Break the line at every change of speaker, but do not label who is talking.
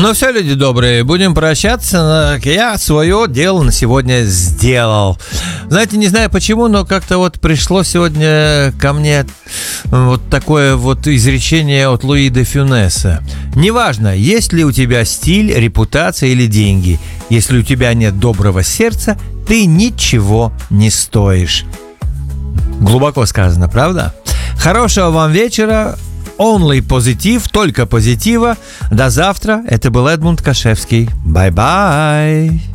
Ну все, люди добрые, будем прощаться. Я свое дело на сегодня сделал. Знаете, не знаю почему, но как-то вот пришло сегодня ко мне вот такое вот изречение от Луи де Фюнеса. Неважно, есть ли у тебя стиль, репутация или деньги, если у тебя нет доброго сердца, ты ничего не стоишь. Глубоко сказано, правда? Хорошего вам вечера. Only позитив, только позитива. До завтра. Это был Эдмунд Кашевский. Бай-бай.